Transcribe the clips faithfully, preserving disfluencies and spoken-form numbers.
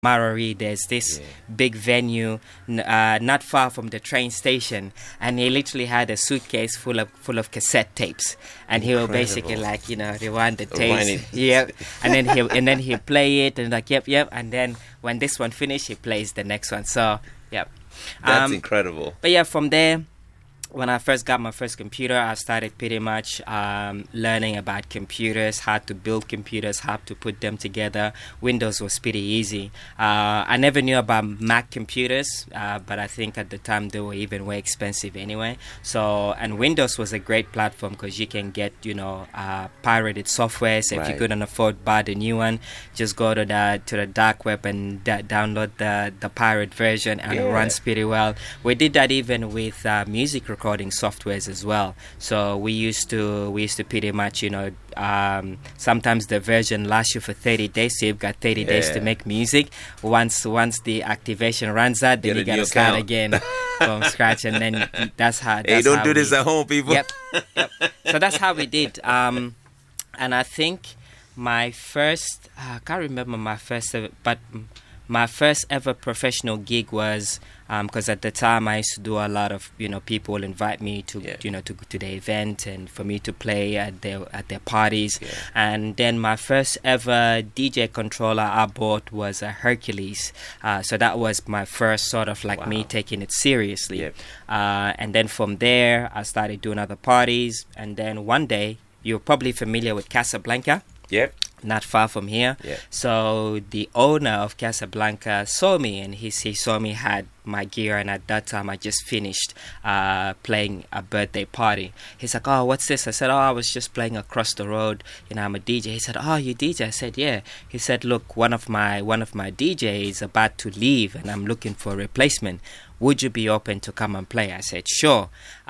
Marori, there's this yeah. big venue uh, not far from the train station, and he literally had a suitcase full of full of cassette tapes, and he will basically like you know rewind the tapes, yep, and then he and then he play it and like yep yep, and then when this one finished, he plays the next one. So yep, that's um, incredible. But yeah, from there, when I first got my first computer, I started pretty much um, learning about computers, how to build computers, how to put them together. Windows was pretty easy. Uh, I never knew about Mac computers, uh, but I think at the time they were even way expensive anyway. So, and Windows was a great platform because you can get, you know, uh, pirated software. So right. if you couldn't afford buy the new one, just go to the to the dark web and da- download the the pirate version, and yeah. it runs pretty well. We did that even with uh, music recording. recording softwares as well. So we used to we used to pretty much, you know, um, sometimes the version lasts you for thirty days, so you've got thirty yeah. days to make music. Once once the activation runs out, then Get you gotta start account. again from scratch, and then that's how. That's hey, don't how do we, this at home, people. Yep, yep. So that's how we did. Um, and I think my first, uh, I can't remember my first, ever, but my first ever professional gig was. Because um, at the time I used to do a lot of, you know, people will invite me to, yeah. you know, to to the event and for me to play at their at their parties. Yeah. And then my first ever D J controller I bought was a Hercules. Uh, so that was my first sort of like wow. me taking it seriously. Yep. Uh, and then from there I started doing other parties. And then one day, you're probably familiar with Casablanca. Yep. Not far from here. Yeah. So the owner of Casablanca saw me, and he, he saw me had my gear, and at that time I just finished uh, playing a birthday party. He's like, oh, what's this? I said, oh, I was just playing across the road. You know, I'm a D J. He said, oh, you D J? I said, yeah. He said, look, one of my one of my D Js is about to leave, and I'm looking for a replacement. Would you be open to come and play? I said, sure.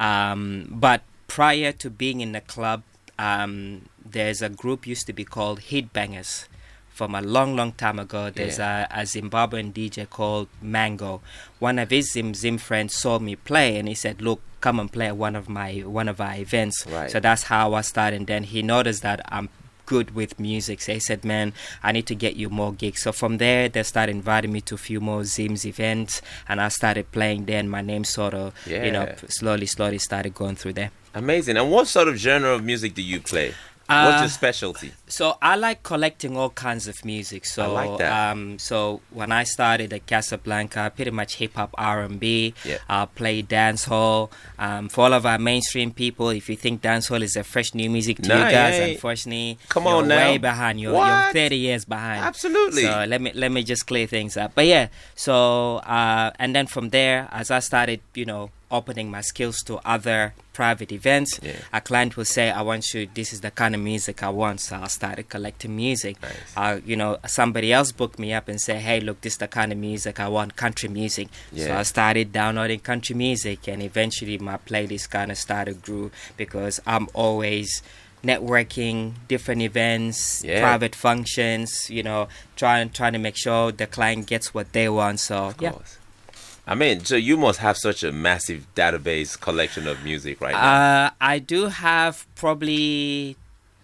Um, but prior to being in the club, um, there's a group used to be called Heatbangers from a long, long time ago. There's yeah. a, a Zimbabwean D J called Mango. One of his Zim Zim friends saw me play, and he said, look, come and play at one of my one of our events. Right. So that's how I started. And then he noticed that I'm good with music. So he said, man, I need to get you more gigs. So from there, they started inviting me to a few more Zim's events, and I started playing there, and my name sort of, yeah. you know, slowly, slowly started going through there. Amazing. And what sort of genre of music do you play? Uh, What's your specialty? So I like collecting all kinds of music. So I like that. Um, so when I started at Casablanca, pretty much hip hop, R and B. Yeah. I play dancehall. Um, for all of our mainstream people, if you think dancehall is a fresh new music to nah, you guys, yeah. unfortunately, Come you're on now. way behind. You're, you're thirty years behind. Absolutely. So let me let me just clear things up. But yeah, so uh, and then from there, as I started, you know, opening my skills to other private events, yeah. a client will say, I want you, this is the kind of music I want. So I started collecting music. Nice. Uh, you know, somebody else booked me up and said, hey, look, this is the kind of music I want, country music. Yeah. So I started downloading country music, and eventually my playlist kind of started grew because I'm always networking, different events, yeah. private functions, you know, trying trying to make sure the client gets what they want. So, of yeah. course. I mean, so you must have such a massive database collection of music right now. Uh, I do have probably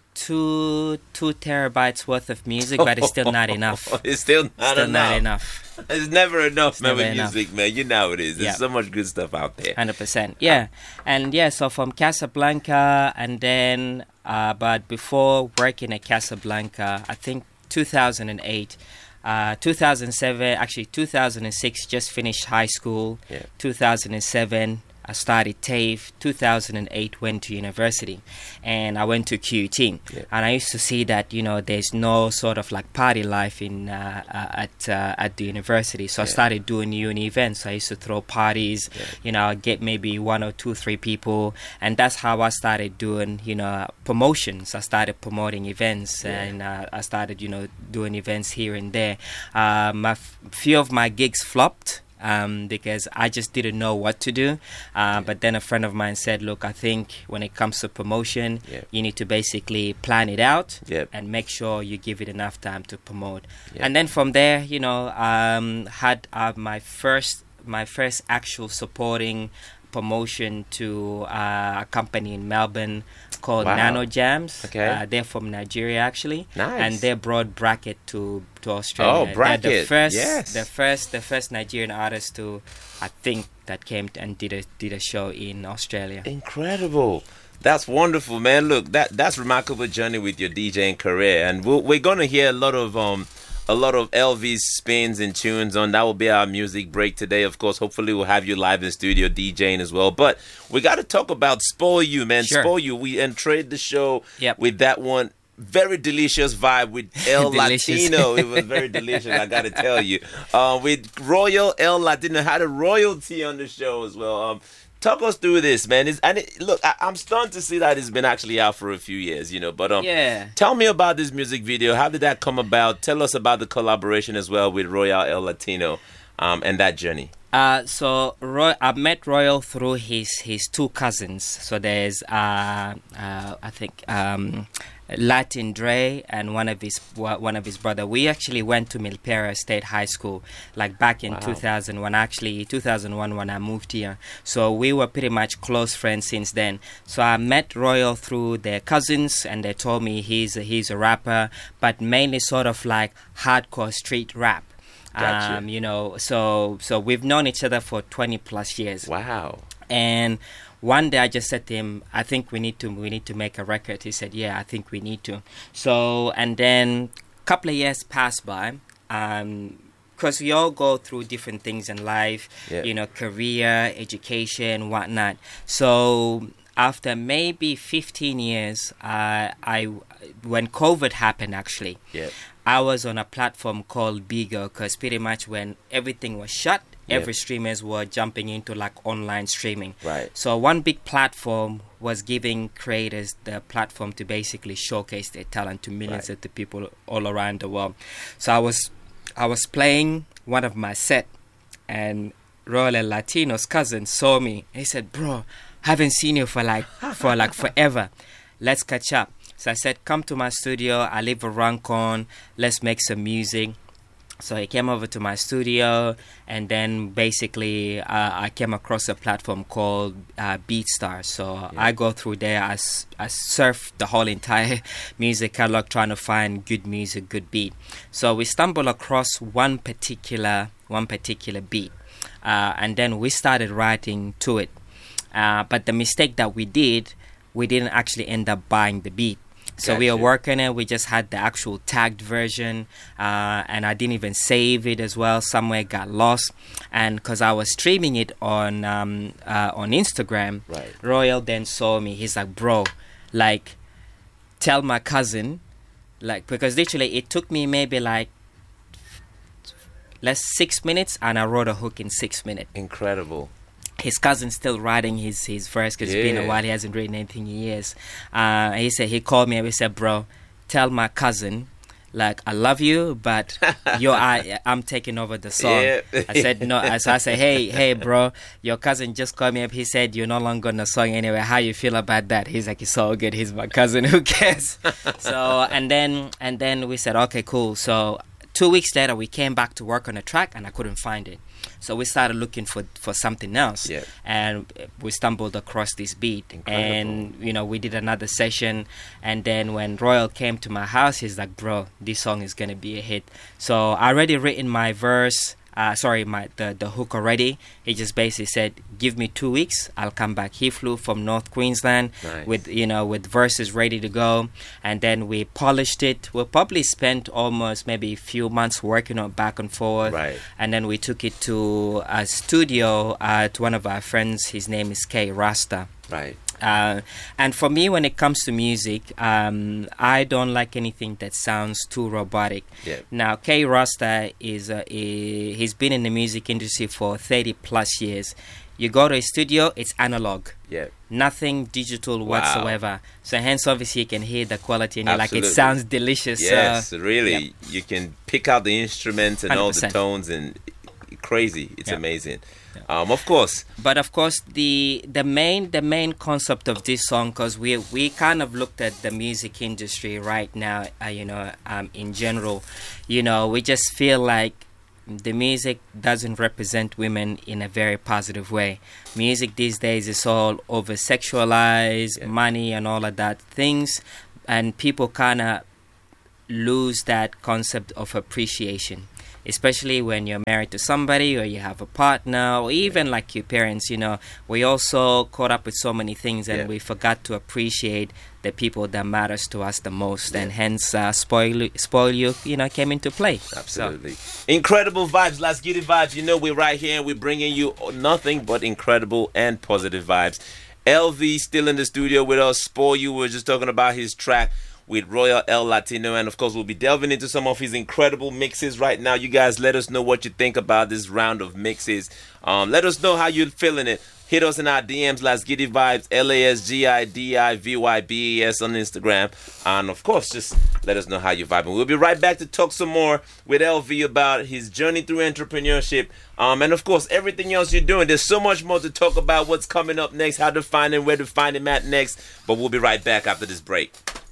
two two terabytes worth of music, but it's still not enough. It's still not still enough. not enough. It's never enough, it's man, never with enough. music, man. You know how it is. There's yeah. so much good stuff out there. one hundred percent. Yeah. And yeah, so from Casablanca, and then, uh, but before working at Casablanca, I think two thousand eight, Uh, two thousand seven, actually two thousand six, just finished high school. Yeah. two thousand seven, I started TAFE. two thousand eight, went to university, and I went to Q U T. Yeah. And I used to see that, you know, there's no sort of like party life in uh, uh, at uh, at the university. So yeah. I started doing uni events. I used to throw parties. Yeah. You know, I'd get maybe one or two, three people, and that's how I started doing, you know, promotions. I started promoting events, yeah. and uh, I started, you know, doing events here and there. Uh, my f- few of my gigs flopped. Um, because I just didn't know what to do. Uh, but then a friend of mine said, look, I think when it comes to promotion, yeah. you need to basically plan it out yep. and make sure you give it enough time to promote. Yep. And then from there, you know, um, had uh, my first my first actual supporting promotion to uh, a company in Melbourne called Wow. Nano Jams. Okay. Uh, they're from Nigeria actually. Nice. And they brought Bracket to to Australia. Oh, They're Bracket. the first, Yes. the first, the first Nigerian artist to, I think, that came and did a did a show in Australia. Incredible. That's wonderful, man. Look, that that's remarkable journey with your DJing career, and we'll, we're gonna hear a lot of um a lot of L V's spins and tunes on. That will be our music break today. Of course, hopefully we'll have you live in studio DJing as well. But we got to talk about Spoil You, man. Sure. Spoil You. We entered the show Yep. with that one. Very delicious vibe with El Delicious. Latino. It was very delicious, I gotta tell you. Uh, with Royal El Latino, had a royalty on the show as well. Um, talk us through this, man. It's, and it, look, I, I'm stunned to see that it's been actually out for a few years, you know. But um, Yeah. tell me about this music video. How did that come about? Tell us about the collaboration as well with Royal El Latino, um, and that journey. Uh, so Roy, I met Royal through his his two cousins. So there's uh, uh I think um. Latin Dre and one of his one of his brother. We actually went to Milpera State High School like back in Wow. two thousand one. Actually, two thousand one when I moved here. So we were pretty much close friends since then. So I met Royal through their cousins, and they told me he's a, he's a rapper, but mainly sort of like hardcore street rap. Gotcha. Um, you know, so so we've known each other for twenty plus years. Wow. And one day I just said to him, I think we need to we need to make a record. He said, yeah, I think we need to. So, and then a couple of years passed by, um, because we all go through different things in life, Yeah. you know, career, education, whatnot. So after maybe fifteen years, uh, I when COVID happened, actually, Yeah. I was on a platform called Bigo, because pretty much when everything was shut, Yeah. every streamers were jumping into like online streaming. Right. So one big platform was giving creators the platform to basically showcase their talent to millions Right. of the people all around the world. So I was I was playing one of my set, and Royal Latino's cousin saw me. He said, "Bro, haven't seen you for like for like forever. Let's catch up." So I said, "Come to my studio. I live in Rancon. Let's make some music." So he came over to my studio, and then basically uh, I came across a platform called uh, BeatStar. So Yeah. I go through there. I, s- I surf the whole entire music catalog trying to find good music, good beat. So we stumbled across one particular one particular beat, uh, and then we started writing to it. Uh, but the mistake that we did, we didn't actually end up buying the beat. So we were Gotcha. working it. We just had the actual tagged version, uh, and I didn't even save it as well. Somewhere it got lost, and because I was streaming it on um, uh, on Instagram, Right. Royal then saw me. He's like, "Bro, like, tell my cousin, like, because literally it took me maybe like less six minutes, and I wrote a hook in six minutes." Incredible. His cousin's still writing his, his verse because it's been a Yeah. while. He hasn't written anything in years. Uh, he said, he called me and he said, "Bro, tell my cousin, like, I love you, but you're, I, I'm taking over the song." Yeah. I said, "No." So I said, hey, hey, bro, your cousin just called me up. He said, "You're no longer on the song anyway. How you feel about that?" He's like, "It's all good. He's my cousin. Who cares?" So, and then, and then we said, okay, cool. So two weeks later, we came back to work on a track, and I couldn't find it. So we started looking for, for something else, Yeah. and we stumbled across this beat. Incredible. And you know, we did another session, and then when Royal came to my house, he's like, "Bro, this song is gonna be a hit." So I already written my verse. Uh, sorry, my the, the hook already. He just basically said, "Give me two weeks, I'll come back." He flew from North Queensland Nice. with you know with verses ready to go, and then we polished it. We probably spent almost maybe a few months working on it back and forth, Right. and then we took it to a studio uh, to one of our friends. His name is K Rasta. Right. Uh, and for me, when it comes to music, um, I don't like anything that sounds too robotic. Yeah. Now, K Rasta is uh, he, he's been in the music industry for thirty plus years. You go to a studio, it's analog, Yeah. nothing digital Wow. whatsoever. So hence, obviously, you can hear the quality, and you're like, it Absolutely. sounds delicious. Yes, Uh, really. yep. You can pick out the instruments and all the one hundred percent. tones, and crazy. It's Yeah. amazing. Um, of course. But of course, the the main the main concept of this song, because we we kind of looked at the music industry right now, uh, you know, um, in general, you know, we just feel like the music doesn't represent women in a very positive way. Music these days is all over sexualized, yeah. money and all of that things, and people kind of lose that concept of appreciation, especially when you're married to somebody or you have a partner or even like your parents. You know, we also caught up with so many things and yeah. we forgot to appreciate the people that matters to us the most, yeah. and hence uh, spoil spoil you you know came into play. Absolutely. So. Incredible vibes. Let's get it vibes. You know, we're right here and we're bringing you nothing but incredible and positive vibes. L V still in the studio with us. Spoil You, we were just talking about his track with Royal El Latino, and of course we'll be delving into some of his incredible mixes right now. You guys let us know what you think about this round of mixes. Um, let us know how you're feeling it. Hit us in our D Ms, Let's Get It Vibes, L A S G I D I V Y B E S on Instagram. And of course, just let us know how you're vibing. We'll be right back to talk some more with L V about his journey through entrepreneurship. Um, and of course, everything else you're doing. There's so much more to talk about, what's coming up next, how to find him, where to find him at next. But we'll be right back after this break.